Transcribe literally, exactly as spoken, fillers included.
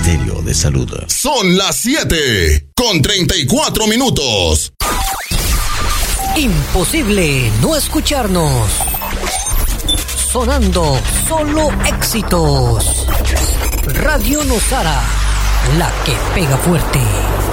Ministerio de Salud. Son las siete con treinta y cuatro minutos. Imposible no escucharnos. Sonando solo éxitos. Radio Nosara, la que pega fuerte.